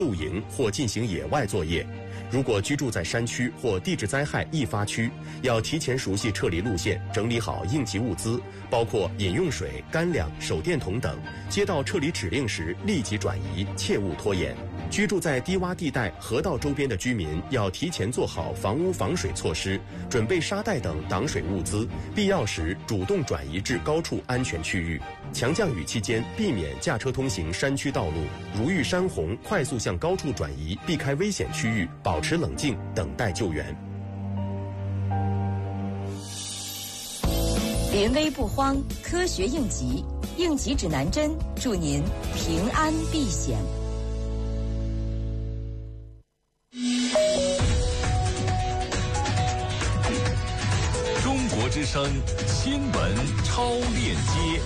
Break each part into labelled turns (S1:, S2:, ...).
S1: 露营或进行野外作业。如果居住在山区或地质灾害易发区，要提前熟悉撤离路线，整理好应急物资，包括饮用水、干粮、手电筒等。接到撤离指令时，立即转移，切勿拖延。居住在低洼地带、河道周边的居民要提前做好房屋防水措施，准备沙袋等挡水物资，必要时主动转移至高处安全区域。强降雨期间，避免驾车通行山区道路，如遇山洪，快速向高处转移，避开危险区域，保持冷静，等待救援。
S2: 临危不慌，科学应急，应急指南针，祝您平安避险。
S3: 中国之声新闻超链接，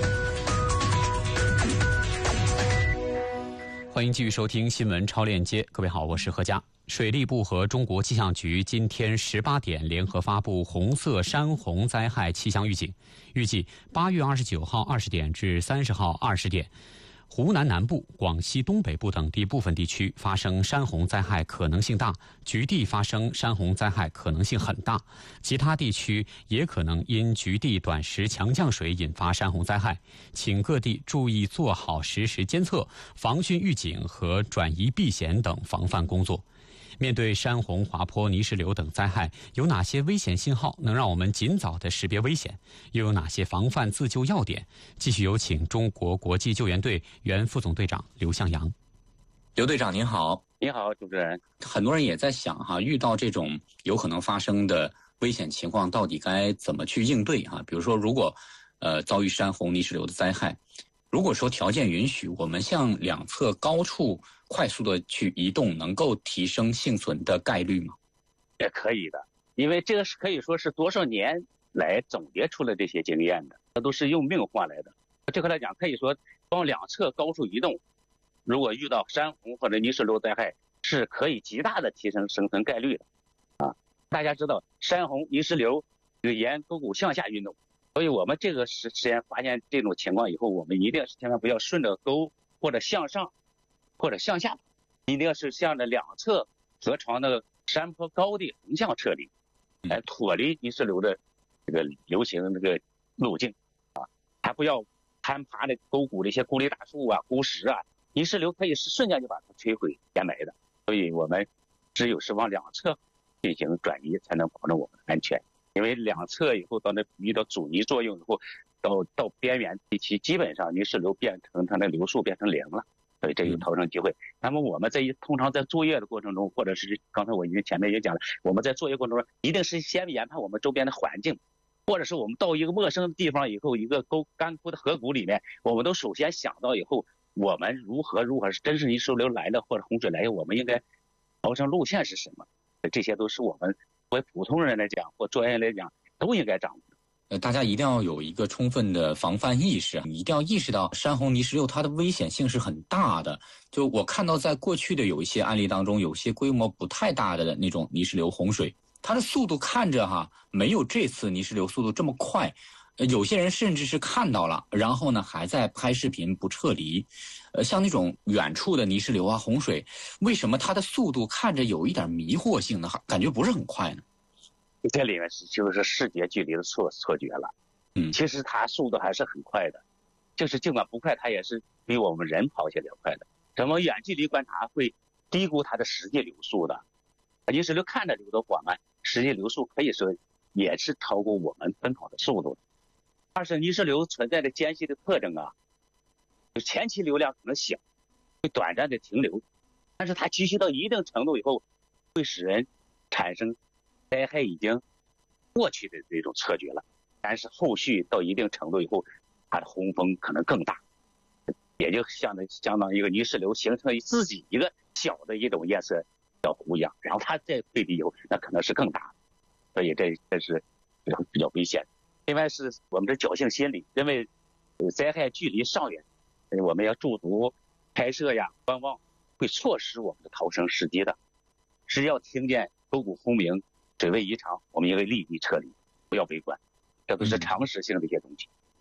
S4: 欢迎继续收听新闻超链接。各位好，我是何佳。水利部和中国气象局今天18点联合发布红色山洪灾害气象预警，预计8月29号20点至30号20点，湖南南部、广西东北部等地部分地区发生山洪灾害可能性大，局地发生山洪灾害可能性很大，其他地区也可能因局地短时强降水引发山洪灾害，请各地注意做好实时监测、防汛预警和转移避险等防范工作。面对山洪、滑坡、泥石流等灾害，有哪些危险信号能让我们尽早的识别危险？又有哪些防范自救要点？继续有请中国国际救援队原副总队长刘向阳。
S5: 刘队长您好。
S6: 您好，主持人。
S5: 很多人也在想遇到这种有可能发生的危险情况，到底该怎么去应对比如说，如果遭遇山洪、泥石流的灾害，如果说条件允许，我们向两侧高处快速的去移动，能够提升幸存的概率吗？
S6: 也可以的，因为这个是可以说是多少年来总结出了这些经验的，这都是用命换来的。这块来讲，可以说往两侧高处移动，如果遇到山洪或者泥石流灾害，是可以极大的提升生存概率的。大家知道，山洪、泥石流沿沟谷向下运动。所以我们这个实验发现这种情况以后，我们一定是千万不要顺着沟或者向上或者向下，一定是向着两侧河床的山坡高地横向撤离，来脱离泥石流的这个流行这个路径还不要攀爬的沟谷的一些孤立大树孤石泥石流可以是瞬间就把它摧毁掩埋的。所以我们只有是往两侧进行转移，才能保证我们的安全。因为两侧以后到那遇到阻尼作用以后，到边缘地区，基本上泥石流变成它的流速变成0了，所以这有逃生机会。那么我们通常在作业的过程中，或者是刚才我前面也讲了，我们在作业过程中一定是先研判我们周边的环境，或者是我们到一个陌生的地方以后，一个干枯的河谷里面，我们都首先想到以后，我们如何是真是泥石流来的或者洪水来的，我们应该逃生路线是什么？这些都是我们作为普通人来讲或专业来讲都应该掌握的。
S5: 大家一定要有一个充分的防范意识，你一定要意识到山洪泥石流它的危险性是很大的。就我看到在过去的有一些案例当中，有些规模不太大的那种泥石流洪水，它的速度看着没有这次泥石流速度这么快，有些人甚至是看到了，然后呢还在拍视频不撤离。像那种远处的泥石流洪水，为什么它的速度看着有一点迷惑性呢？感觉不是很快呢？
S6: 这里面就是视觉距离的错觉了。其实它速度还是很快的，就是尽管不快，它也是比我们人跑起来快的。咱们远距离观察会低估它的实际流速的。泥石流看着流得缓慢，实际流速可以说也是超过我们奔跑的速度的。二是泥石流存在的间隙的特征前期流量可能小，会短暂的停留，但是它积蓄到一定程度以后，会使人产生灾害已经过去的这种错觉了。但是后续到一定程度以后，它的洪峰可能更大，也就相当于一个泥石流形成自己一个小的一种颜色小湖一样，然后它再退地以后，那可能是更大的。所以这是比较危险。另外是我们的侥幸心理，认为灾害距离尚远，我们要驻足拍摄观望，会错失我们的逃生时机的。只要听见沟谷轰鸣、水位异常，我们应该立即撤离，不要围观，这都是常识性的一些东西。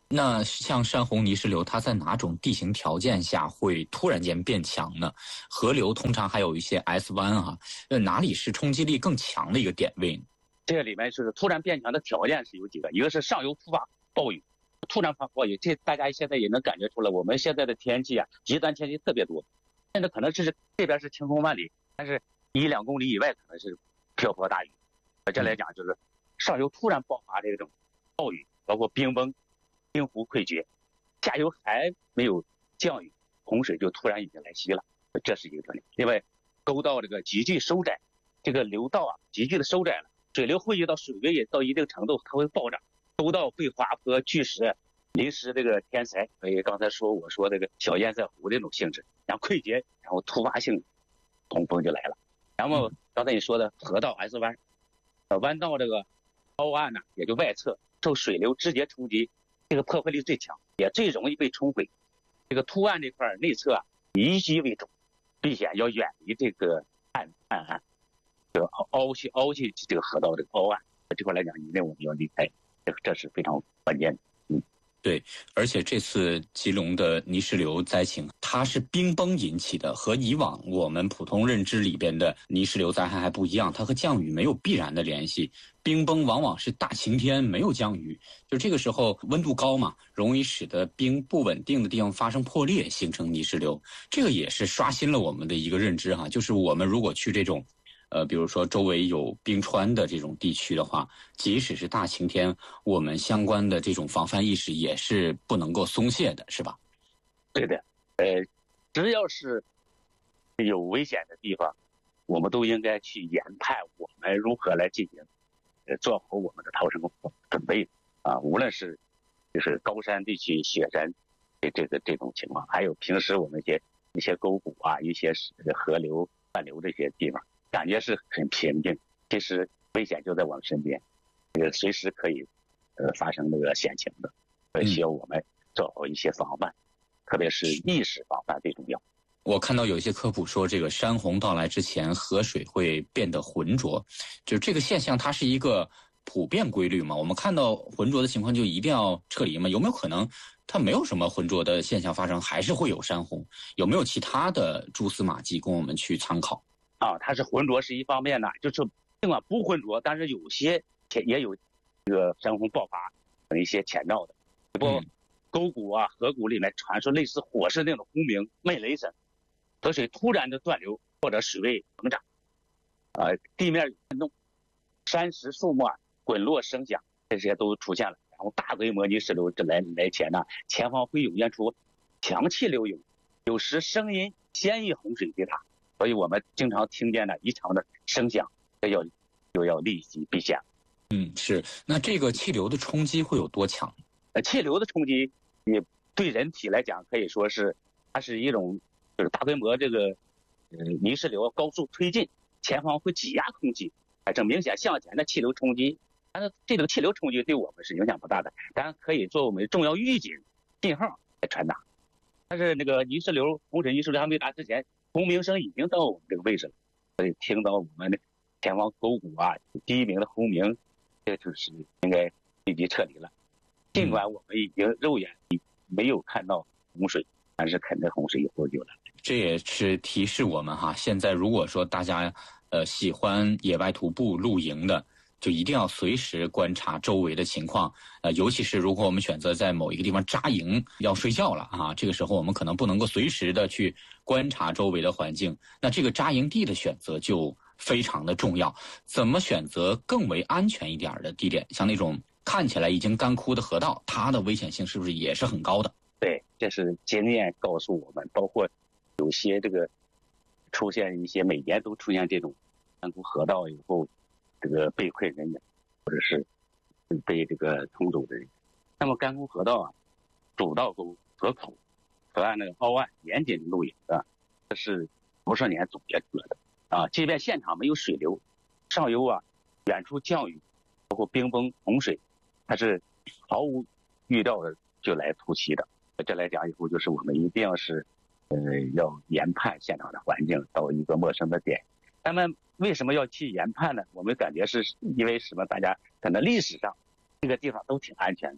S5: 那像山洪泥石流，它在哪种地形条件下会突然间变强呢？河流通常还有一些 S 湾啊，哪里是冲击力更强的一个点位呢？
S6: 这里面是突然变强的条件是有几个，一个是上游突发暴雨，突然发暴雨，这大家现在也能感觉出来，我们现在的天气啊，极端天气特别多，甚至可能是这边是晴空万里，但是1-2公里以外可能是瓢泼大雨。这来讲就是上游突然爆发这种暴雨，包括冰崩、冰湖溃决，下游还没有降雨，洪水就突然已经来袭了，这是一个特点。另外，沟道这个急剧收窄，这个流道啊急剧的收窄了，水流汇集到水位也到一定程度，它会暴涨，沟道被滑坡、巨石、临时这个天灾，所以刚才我说这个小堰塞湖这种性质，然后溃决，然后突发性洪峰就来了。然后刚才你说的河道 S 湾，弯道这个凹岸呢，也就外侧受水流直接冲击，这个破坏力最强，也最容易被冲毁。这个凸岸这块内侧啊，以居为主，避险要远离这个岸，这个凹起这个河道这个凹岸这块来讲，一定我们要离开，这是非常关键的。
S5: 对，而且这次吉隆的泥石流灾情，它是冰崩引起的，和以往我们普通认知里边的泥石流灾害还不一样，它和降雨没有必然的联系。冰崩往往是大晴天没有降雨，就这个时候温度高嘛，容易使得冰不稳定的地方发生破裂，形成泥石流。这个也是刷新了我们的一个认知哈，就是我们如果去这种比如说周围有冰川的这种地区的话，即使是大晴天，我们相关的这种防范意识也是不能够松懈的，是吧？
S6: 对的，只要是有危险的地方，我们都应该去研判我们如何来进行，做好我们的逃生准备啊。无论是就是高山地区雪山这种情况，还有平时我们一些沟谷啊，一些河流泛流这些地方。感觉是很平静，其实危险就在我们身边，这个随时可以发生这个险情的，所以需要我们做好一些防范，特别是意识防范最重要。
S5: 我看到有一些科普说，这个山洪到来之前，河水会变得浑浊，就这个现象它是一个普遍规律嘛？我们看到浑浊的情况就一定要撤离吗？有没有可能它没有什么浑浊的现象发生，还是会有山洪？有没有其他的蛛丝马迹供我们去参考？
S6: 它是浑浊是一方面呢，就是尽管不浑浊，但是有些也有这个山洪爆发等一些前兆的。包括沟谷啊、河谷里面传出类似火势那种轰鸣、闷雷声，河水突然的断流或者水位膨胀，地面震动、山石树木滚落声响，这些都出现了。然后大规模泥石流来前呢，前方会涌现出强气流涌，有时声音先于洪水对它。所以我们经常听见了异常的声响，就要立即避险。
S5: 是。那这个气流的冲击会有多强？
S6: 气流的冲击也对人体来讲可以说是，它是一种就是大规模这个泥石流高速推进，前方会挤压空气，这明显向前的气流冲击。但是这个气流冲击对我们是影响不大的，当然可以作为我们重要预警信号来传达。但是那个洪水泥石流还没达之前，轰鸣声已经到我们这个位置了，所以听到我们的前方沟谷第一鸣的轰鸣，这就是应该立即撤离了。尽管我们已经肉眼没有看到洪水，但是肯定洪水以后就来。
S5: 这也是提示我们哈，现在如果说大家喜欢野外徒步露营的，就一定要随时观察周围的情况，尤其是如果我们选择在某一个地方扎营要睡觉了这个时候我们可能不能够随时的去观察周围的环境，那这个扎营地的选择就非常的重要。怎么选择更为安全一点的地点？像那种看起来已经干枯的河道，它的危险性是不是也是很高的？
S6: 对，这是经验告诉我们，包括有些这个出现一些每年都出现这种干枯河道以后，这个被困人员或者是被这个冲走的人。那么干枯河道主道沟、河口、河岸那个凹岸严谨露营这是多少年总结出来的即便现场没有水流，上游远处降雨，包括冰崩、洪水，它是毫无预料的就来突袭的。这来讲以后，就是我们一定要是要研判现场的环境，到一个陌生的点。那么为什么要去研判呢？我们感觉是因为什么？大家可能历史上这个地方都挺安全的，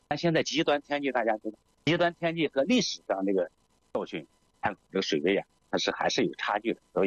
S6: 但现在极端天气大家知道，极端天气和历史上这个教训，看这个水位啊，它是还是有差距的，所以。